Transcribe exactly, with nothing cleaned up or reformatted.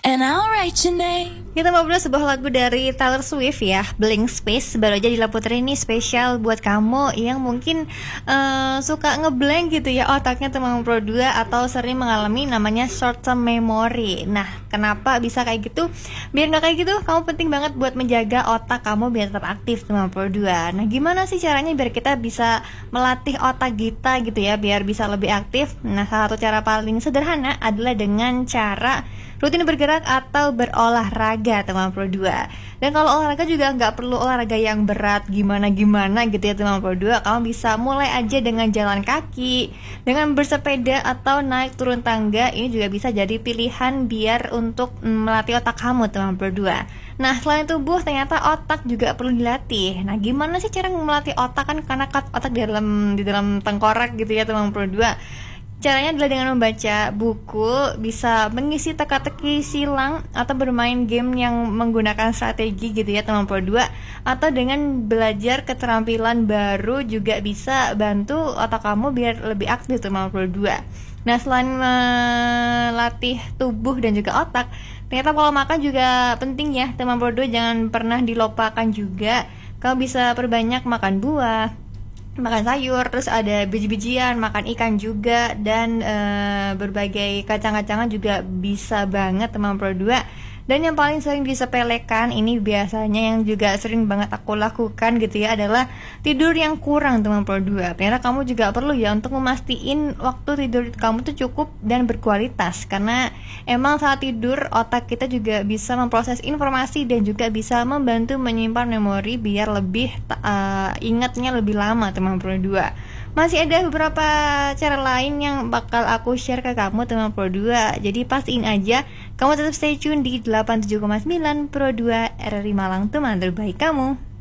and I'll write your name. Kita ngobrol sebuah lagu dari Taylor Swift ya, Blank Space. Baru aja Dila Putri ini spesial buat kamu yang mungkin uh, suka ngeblank gitu ya otaknya teman Pro dua, atau sering mengalami namanya short term memory. Nah, kenapa bisa kayak gitu? Biar gak kayak gitu, kamu penting banget buat menjaga otak kamu biar tetap aktif teman Pro dua. Nah, gimana sih caranya biar kita bisa melatih otak kita gitu ya, biar bisa lebih aktif? Nah, salah satu cara paling sederhana adalah dengan cara rutin bergerak atau berolahraga teman Pro dua. Dan kalau olahraga juga nggak perlu olahraga yang berat gimana-gimana gitu ya teman Pro dua. Kamu bisa mulai aja dengan jalan kaki, dengan bersepeda atau naik turun tangga. Ini juga bisa jadi pilihan biar untuk melatih otak kamu teman Pro dua. Nah, selain tubuh ternyata otak juga perlu dilatih. Nah, gimana sih cara melatih otak? Kan karena otak di dalam di dalam tengkorak gitu ya teman Pro dua. Caranya adalah dengan membaca buku, bisa mengisi teka-teki silang, atau bermain game yang menggunakan strategi gitu ya teman Pro dua. Atau dengan belajar keterampilan baru juga bisa bantu otak kamu biar lebih aktif teman Pro dua. Nah, selain melatih tubuh dan juga otak, ternyata pola makan juga penting ya teman Pro dua. Jangan pernah dilupakan juga. Kamu bisa perbanyak makan buah, makan sayur, terus ada biji-bijian, makan ikan juga, dan e, berbagai kacang-kacangan juga bisa banget teman Pro dua. Dan yang paling sering disepelekan ini biasanya yang juga sering banget aku lakukan gitu ya adalah tidur yang kurang teman Pro dua. Ternyata kamu juga perlu ya untuk memastikan waktu tidur kamu tuh cukup dan berkualitas, karena emang saat tidur otak kita juga bisa memproses informasi dan juga bisa membantu menyimpan memori biar lebih uh, ingatnya lebih lama teman Pro dua. Masih ada beberapa cara lain yang bakal aku share ke kamu teman Pro dua. Jadi pastiin aja kamu tetap stay tune di delapan puluh tujuh koma sembilan Pro dua R R I Malang, teman terbaik kamu.